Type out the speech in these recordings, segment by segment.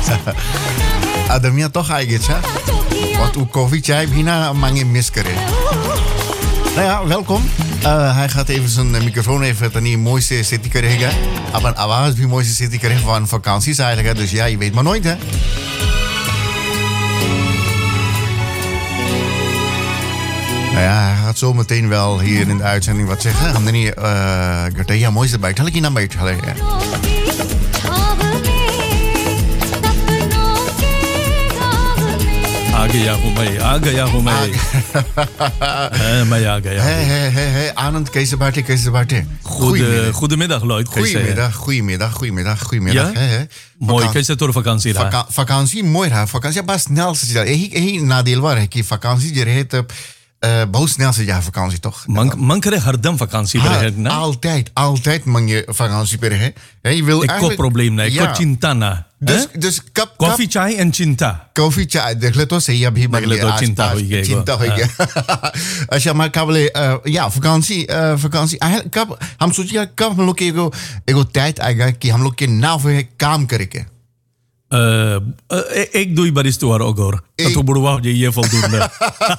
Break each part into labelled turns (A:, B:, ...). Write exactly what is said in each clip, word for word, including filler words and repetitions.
A: आदमिया toch eigenlijk, want uw koffie chai bina mange miskere. Nou ja, welkom. Uh, hij gaat even zijn microfoon even ten die mooiste city krijgen. Maar awaaz die mooiste city krijgen van vakanties eigenlijk. Dus ja, je weet maar nooit, hè. Nou ja, hij gaat zo meteen wel hier in de uitzending wat zeggen. Gaan we niet, uh, ja, mooiste bij. Tel ik je naar bij.
B: आ गया हूँ मैं आ गया हूँ मैं मैं आ गया
A: hey hey hey hey Anand कैसे बैठे कैसे बैठे
B: goedemiddag Lloyd
A: goedemiddag goedemiddag goedemiddag goedemiddag
B: ja? Hey, mooi कैसे तोर vakantie रहा
A: Vaka- vakantie mooi रहा vakantie बस snel से चला यही यही नादिल वार है कि vakantie जो रहे तब Uh, बहुत snel zit je vakantie toch?
B: Man, man krijgt hardam vakantie
A: ha,
B: per ne?
A: Altijd, altijd man je vakantie per he. Je wil
B: ik eigenlijk... probleem nee,
A: ja.
B: ko cinta na.
A: Dus dus kap
B: coffee chai en cinta.
A: Coffee chai, देखले तो सही अभी बन गया
B: cinta हो गया.
A: Cinta हो गया. अच्छा मैं काबले ja vakantie vakantie eigenlijk कब हम सोचिए कब हम लोग के एगो एगो tijd आएगा कि हम लोग के नाव पे काम करेंगे.
B: Uh, uh, ik doe baris toe ook hoor. Dat hoe bedoel je je voldoende.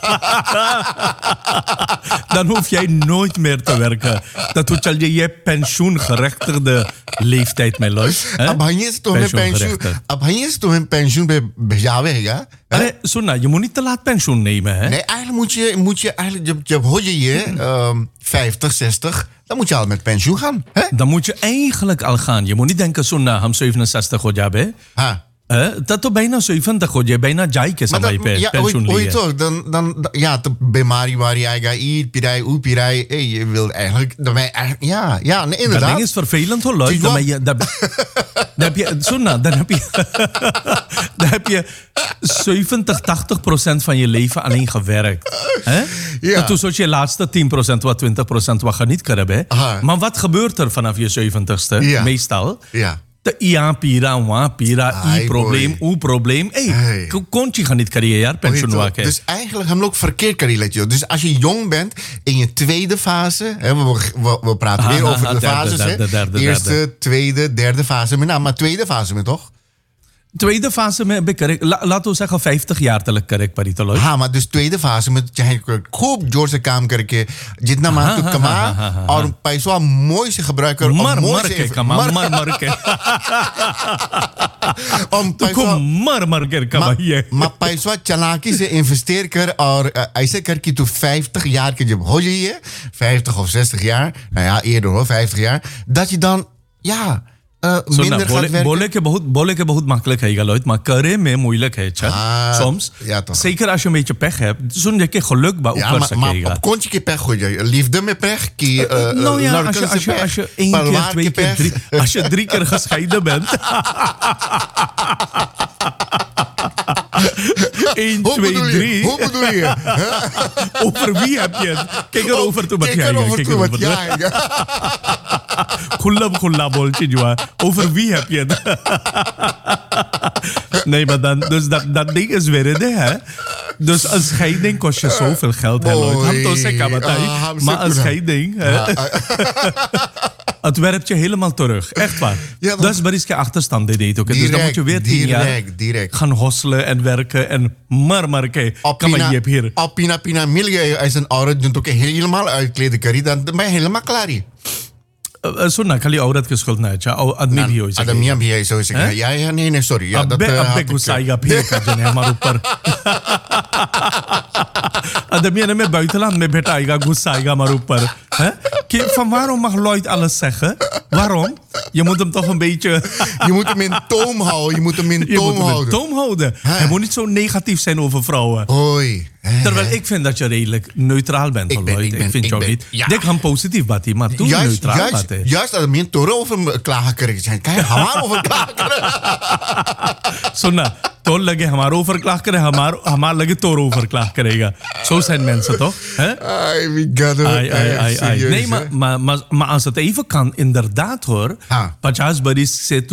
B: Dan hoef jij nooit meer te werken. Dat hoe je je pensioengerechtigde leeftijd mee luid.
A: Ab hij is toch een pensioen. Ab hij is toch een pensioen bij bejaarden.
B: Allee, Sonna, je moet niet te laat pensioen nemen, hè?
A: Nee, eigenlijk moet je, moet je eigenlijk, je, je hoor je je um, vijftig, zestig, dan moet je al met pensioen gaan. Hè?
B: Dan moet je eigenlijk al gaan. Je moet niet denken, Sonna, ham zevenenzestig हो जाबे.
A: Ha.
B: Dat तो bijna zeventig हो जाए, bijna जाए के समय पे pensioen लिए.
A: Ja, toch, dan, dan, ja, de bemari wari आएगा, ईद पिराई, ऊ पिराई, hey, je wil eigenlijk, dan ben je eigenlijk, ja, ja, nee, inderdaad.
B: Dat ding is vervelend hoor, Lloyd. Dan, je, dan, dan heb je, Sonna, dan heb je, dan heb je zeventig, tachtig procent van je leven alleen gewerkt. Hè?
A: Ja.
B: Dat is je laatste tien procent, wat twintig procent wat geniet kunnen hebben. Maar wat gebeurt er vanaf je zeventigste?
A: Ja.
B: Meestal.
A: Ja.
B: Ja, pira, wa, pira, i probleem, u probleem. Hé, hey, kon je gaan niet carrière pensioen maken.
A: Dus eigenlijk hebben we ook verkeerd carrière. Dus als je jong bent, in je tweede fase, hè, we, we, we praten ah, weer over ah, de derde, fases. Derde, derde, derde, Eerste, derde. tweede, derde fase. Maar, nou, maar tweede fase, maar toch?
B: Tweede fase में करेक्ट लातो से vijftig jaar तक करेक्ट परी तो लो
A: हाँ मतलब dus tweede fase में चाहे खूब जोर से काम करके जितना मान तू कमा और पैसा मोई से gebruiken और
B: मर मर के कमा मर मर के
A: om
B: तू खूब मर मर के कमाइए
A: maar पैसा चालाकी से इन्वेस्टेर कर और ऐसे कर कि तू vijftig jaar के जब हो जाइए vijftig of zestig jaar nou ja eerder hoor vijftig jaar dat je dan ja Uh, minder
B: बोले,
A: gaat werken.
B: बोले के बहुत बोले के बहुत makkelijk है Lloyd, maar करे में moeilijk है cha.
A: Ah,
B: soms.
A: Ja, toch.
B: Zeker als je een beetje pech hebt, zo'n je geluk bij
A: ja, maar, maar op kontje keer pech gooi je liefde met pech, ki uh, uh,
B: nou ja, als je als je als je één keer, twee keer, drie, als je drie keer gescheiden bent. één, twee, drie.
A: Hoe bedoel je?
B: Over wie heb je het? Kijk erover toe wat jij
A: Kijk erover toe wat jij.
B: Khullam khulla bolche jua. Over wie heb je het? Nee, maar dan, dus dat, dat ding is weer in, hè? Dus een scheiding kost je zoveel geld, hè, Lloyd? Ham to se kabatai. Maar een scheiding, hè? Het werpt je helemaal terug. Echt waar. Ja, dat is bariske achterstand deed ook. Dus dan moet je weer tien jaar
A: direct.
B: gaan hosselen en werken en marmarken. Kan maar je hebt hier.
A: Op pina pina milje als een oude doet ook helemaal uitkleden curry, dan ben je helemaal klaar.
B: सुनना खाली औरत के स्कूल ना अच्छा और आदमी भी हो सके
A: आदमी भी है सो सके या या नहीं नहीं सॉरी या
B: अबे अबे गुस्साएगा फिर का जने हमारे ऊपर आदमी ने में buitenland में भेटाएगा गुस्साएगा हमारे ऊपर hè कि van waarom mag Lloyd alles zeggen waarom je moet hem toch een beetje
A: je moet hem in toom houden je moet hem in toom houden
B: je moet hem in toom houden hij moet niet zo negatief zijn over vrouwen
A: hoi
B: terwijl ik vind dat je redelijk neutraal bent ik, ben, Lloyd. ik, ben, ik vind ik jou ben, niet ja. Ik kan positief batie maar toen
A: juist,
B: neutraal
A: juist,
B: batie
A: juist dat men toch over klagen krijgt zijn kijk हमारे over klagen
B: सुनना तोर लगे हमारे ऊपर क्लास करे हमार हमार लगे तोर ऊपर क्लास करेगा zo zijn mensen toch hè
A: ai wie gaat
B: ai ai ai ai nee maar maar maar als het even kan inderdaad hoor पचास बरिस से